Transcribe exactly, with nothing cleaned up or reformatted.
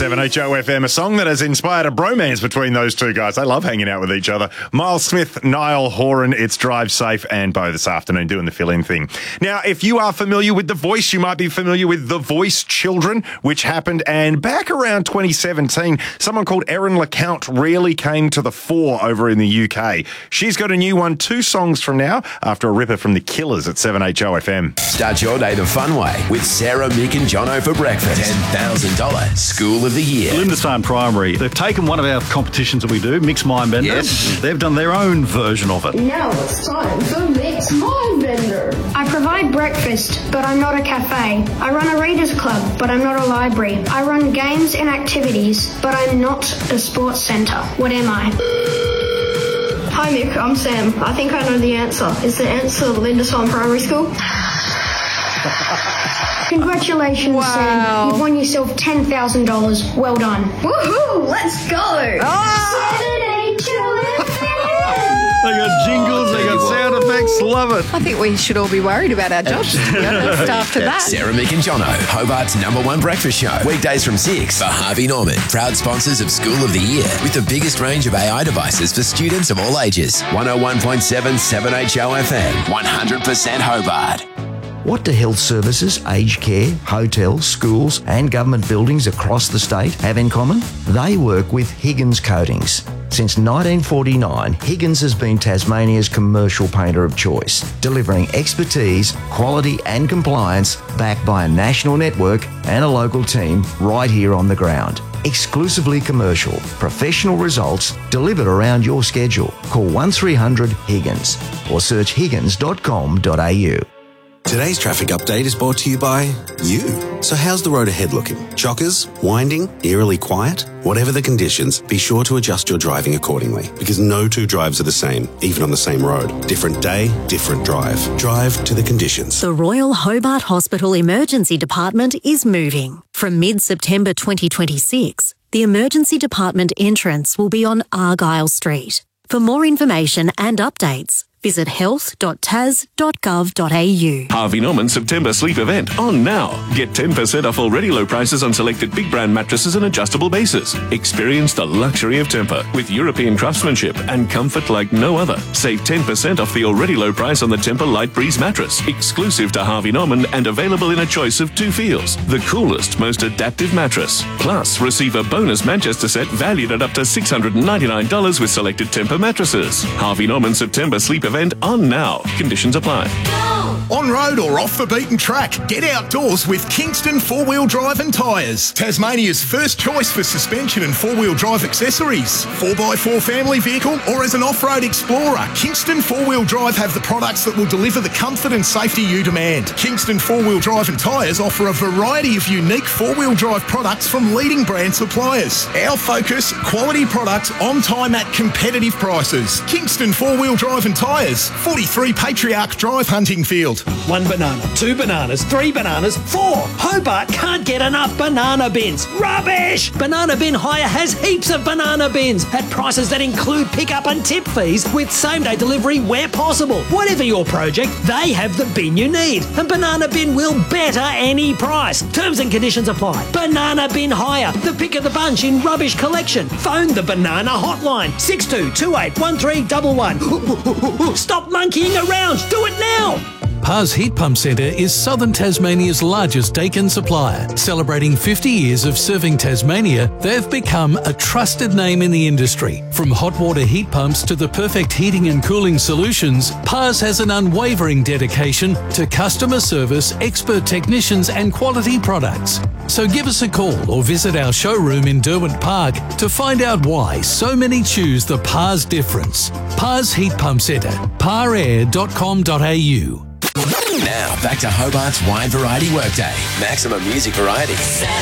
seven H O F M, a song that has inspired a bromance between those two guys. They love hanging out with each other. Miles Smith, Niall Horan, it's Drive Safe and Bo this afternoon doing the fill-in thing. Now, if you are familiar with The Voice, you might be familiar with The Voice Children, which happened, and back around twenty seventeen, someone called Erin LeCount really came to the fore over in the U K. She's got a new one two songs from now after a ripper from The Killers at seven H O F M. Start your day the fun way with Sarah, Mick and Jono for breakfast. ten thousand dollars School of the Year. Lindisfarne Primary, they've taken one of our competitions that we do, Mix Mind Bender. Yes. They've done their own version of it. Now it's time for Mix Mind Bender. I provide breakfast, but I'm not a cafe. I run a readers club, but I'm not a library. I run games and activities, but I'm not a sports centre. What am I? Hi Mick, I'm Sam. I think I know the answer. Is the answer Lindisfarne Primary School? Congratulations, Wow. Sam. You've won yourself ten thousand dollars. Well done. Woohoo! Let's go! Saturday They got jingles, they got sound effects, love it. I think we should all be worried about our jobs, to be honest, after that. Sarah, Mick and Jono, Hobart's number one breakfast show. Weekdays from six for Harvey Norman, proud sponsors of School of the Year with the biggest range of A I devices for students of all ages. one oh one point seven seven H O F M, one hundred percent Hobart. What do health services, aged care, hotels, schools and government buildings across the state have in common? They work with Higgins Coatings. Since nineteen forty-nine, Higgins has been Tasmania's commercial painter of choice, delivering expertise, quality and compliance backed by a national network and a local team right here on the ground. Exclusively commercial, professional results delivered around your schedule. Call one three hundred Higgins or search higgins dot com dot a u. Today's traffic update is brought to you by you. So how's the road ahead looking? Chockers? Winding? Eerily quiet? Whatever the conditions, be sure to adjust your driving accordingly, because no two drives are the same, even on the same road. Different day, different drive. Drive to the conditions. The Royal Hobart Hospital Emergency Department is moving. From mid-September twenty twenty-six, the Emergency Department entrance will be on Argyle Street. For more information and updates, visit health dot tas dot gov dot a u. Harvey Norman September sleep event on now. Get ten percent off already low prices on selected big brand mattresses and adjustable bases. Experience the luxury of Tempur with European craftsmanship and comfort like no other. Save ten percent off the already low price on the Tempur Light Breeze mattress, exclusive to Harvey Norman and available in a choice of two feels. The coolest, most adaptive mattress. Plus, receive a bonus Manchester set valued at up to six hundred ninety-nine dollars with selected Tempur mattresses. Harvey Norman September sleep event on now. Conditions apply. On road or off the beaten track, get outdoors with Kingston four-wheel drive and tyres. Tasmania's first choice for suspension and four-wheel drive accessories. four by four family vehicle or as an off-road explorer, Kingston four-wheel drive have the products that will deliver the comfort and safety you demand. Kingston four-wheel drive and tyres offer a variety of unique four-wheel drive products from leading brand suppliers. Our focus, quality products on time at competitive prices. Kingston four-wheel drive and tyres, forty-three Patriarch Drive, Huntingfield. One banana, two bananas, three bananas, four. Hobart can't get enough banana bins. Rubbish! Banana Bin Hire has heaps of banana bins at prices that include pickup and tip fees with same-day delivery where possible. Whatever your project, they have the bin you need. And Banana Bin will better any price. Terms and conditions apply. Banana Bin Hire, the pick of the bunch in rubbish collection. Phone the Banana Hotline, six two two eight one three one one. Stop monkeying around. Do it now. Pars Heat Pump Centre is Southern Tasmania's largest Dakin supplier. Celebrating fifty years of serving Tasmania, they've become a trusted name in the industry. From hot water heat pumps to the perfect heating and cooling solutions, Pars has an unwavering dedication to customer service, expert technicians and quality products. So give us a call or visit our showroom in Derwent Park to find out why so many choose the Pars difference. Pars Heat Pump Centre, par air dot com dot a u. Now, back to Hobart's wide variety workday. Maximum music variety.